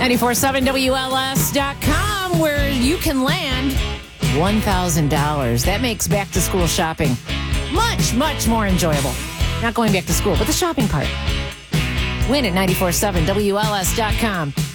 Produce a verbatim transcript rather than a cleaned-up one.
ninety-four seven W L S dot com, where you can land one thousand dollars. That makes back-to-school shopping much, much more enjoyable. Not going back to school, but the shopping part. Win at ninety-four seven W L S dot com.